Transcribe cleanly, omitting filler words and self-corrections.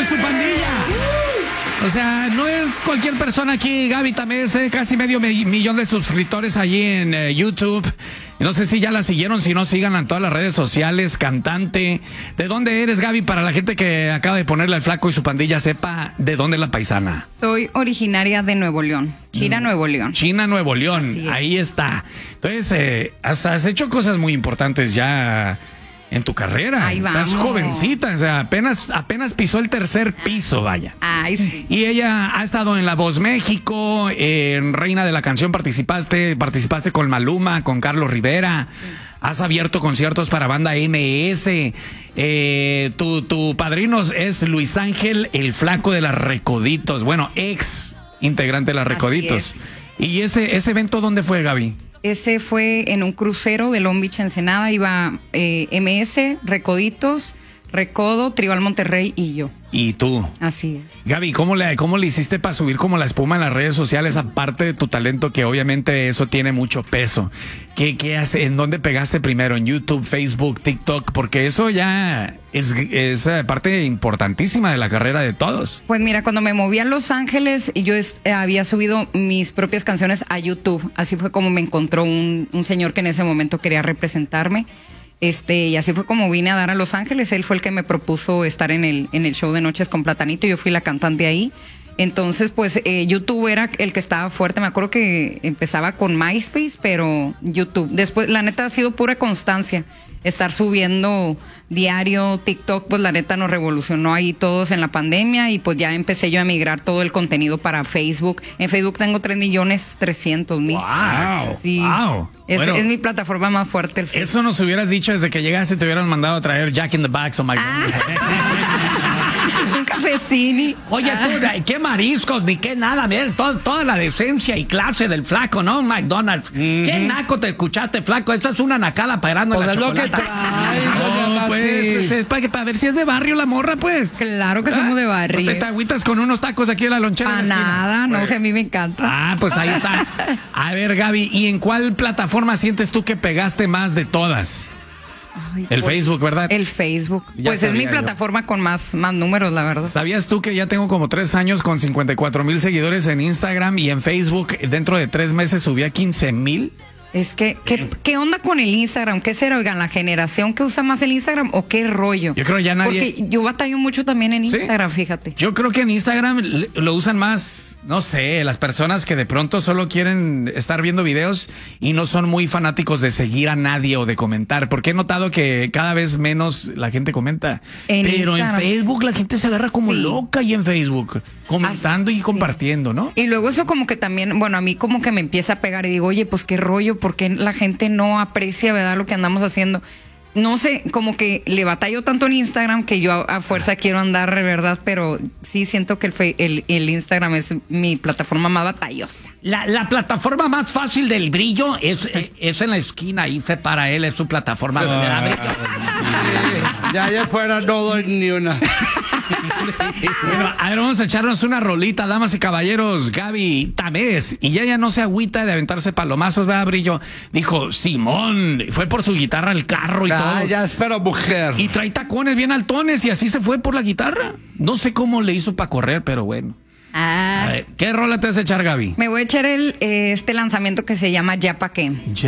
y su pandilla. O sea, no es cualquier persona aquí, Gaby también es casi medio millón de suscriptores allí en YouTube. No sé si ya la siguieron, si no, síganla en todas las redes sociales, cantante. ¿De dónde eres, Gaby? Para la gente que acaba de ponerle al flaco y su pandilla sepa de dónde es la paisana. Soy originaria de Nuevo León, China, Nuevo León. China, Nuevo León, ahí está. Entonces, has hecho cosas muy importantes ya en tu carrera. Ahí Estás vamos. jovencita, o sea, apenas pisó el tercer piso, vaya. Ay, sí. Y ella ha estado en La Voz México, en Reina de la Canción participaste con Maluma, con Carlos Rivera. Has abierto conciertos para banda MS. Tu padrino es Luis Ángel, el flaco de las Recoditos. Bueno, ex integrante de las Recoditos. ¿Y ese evento dónde fue, Gaby? Ese fue en un crucero de Long Beach, Ensenada. Iba MS, Recoditos, Recodo, Tribal Monterrey y yo. ¿Y tú? Así es. Gaby, ¿cómo le hiciste para subir como la espuma en las redes sociales, aparte de tu talento, que obviamente eso tiene mucho peso? ¿Qué hace? ¿En dónde pegaste primero? ¿En YouTube, Facebook, TikTok? Porque eso ya es parte importantísima de la carrera de todos. Pues mira, cuando me moví a Los Ángeles, yo había subido mis propias canciones a YouTube. Así fue como me encontró un señor que en ese momento quería representarme. Y así fue como vine a dar a Los Ángeles. Él fue el que me propuso estar en el show de Noches con Platanito. Yo fui la cantante ahí. Entonces, pues, YouTube era el que estaba fuerte. Me acuerdo que empezaba con MySpace, pero YouTube. Después, la neta, ha sido pura constancia. Estar subiendo diario, TikTok, pues la neta nos revolucionó ahí todos en la pandemia y pues ya empecé yo a migrar todo el contenido para Facebook. En Facebook tengo 3.300.000. ¡Wow! Sí. ¡Wow! Bueno, es mi plataforma más fuerte. El Facebook. Eso nos hubieras dicho desde que llegaste, te hubieran mandado a traer Jack in the Box o McDonald's. Un cafecini. Oye, tú, qué mariscos, ni qué nada, ver, toda la decencia y clase del flaco, ¿no? McDonald's. Qué naco te escuchaste, flaco. Esta es una nacada parando en la chocolata. No, pues es para ver si es de barrio la morra, pues. Claro que somos de barrio. ¿No te agüitas con unos tacos aquí en la lonchera? Para nada, no sé, a mí me encanta. Ah, pues ahí está. A ver, Gaby, ¿y en cuál plataforma sientes tú que pegaste más de todas? Ay, El pues, Facebook, ¿verdad? El Facebook. Ya Pues es mi sabía plataforma con más números, la verdad. ¿Sabías tú que ya tengo como 3 años con 54,000 seguidores en Instagram y en Facebook dentro de 3 meses subí a 15,000? Es que, ¿qué onda con el Instagram? ¿Qué será? Oigan, ¿la generación que usa más el Instagram o qué rollo? Yo creo ya nadie... Porque yo batallo mucho también en Instagram, fíjate. Yo creo que en Instagram lo usan más, no sé, las personas que de pronto solo quieren estar viendo videos y no son muy fanáticos de seguir a nadie o de comentar. Porque he notado que cada vez menos la gente comenta. Pero en Facebook la gente se agarra como loca y en Facebook, comentando y compartiendo, ¿no? Y luego eso como que también, bueno, a mí como que me empieza a pegar y digo, oye, pues qué rollo, ¿por qué la gente no aprecia, verdad, lo que andamos haciendo? No sé, como que le batallo tanto en Instagram que yo a fuerza quiero andar, verdad, pero sí siento que el Instagram es mi plataforma más batallosa. La plataforma más fácil del brillo es en la esquina, ahí se para él, es su plataforma donde da brillo. Ya fuera no doy ni una. Bueno, a ver, vamos a echarnos una rolita, damas y caballeros. Gaby Tamés, y ya no se agüita de aventarse palomazos, ¿verdad, Brillo? Dijo, Simón, fue por su guitarra al carro y todo. Ya espero, mujer. Y trae tacones bien altones y así se fue por la guitarra. No sé cómo le hizo para correr, pero bueno. A ver, ¿qué rola te vas a echar, Gaby? Me voy a echar este lanzamiento que se llama Ya Pa' Qué.